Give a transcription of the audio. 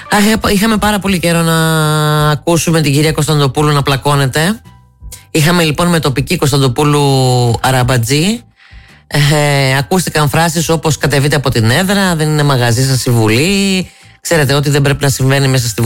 Είχαμε πάρα πολύ καιρό να ακούσουμε την κυρία Κωνσταντοπούλου να πλακώνεται. Είχαμε λοιπόν με τοπική Κωνσταντοπούλου Αραμπατζή. Ακούστηκαν φράσεις όπως «κατεβείτε από την έδρα», «δεν είναι μαγαζί σας η Βουλή», ξέρετε ότι δεν πρέπει να συμβαίνει μέσα στη Βουλή.